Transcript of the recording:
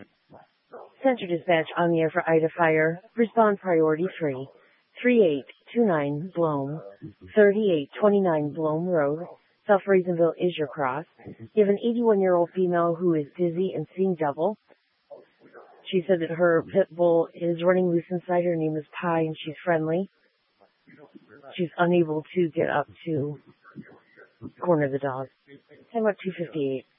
Center dispatch on the air for Ida Fire. Respond priority 3. 3829 Blome. 3829 Blome Road. South Raisonville is your cross. You have an 81-year-old female who is dizzy and seeing double. She said that her pit bull is running loose inside. Her name is Pie, and she's friendly. She's unable to get up to corner the dog. Time about 2:58.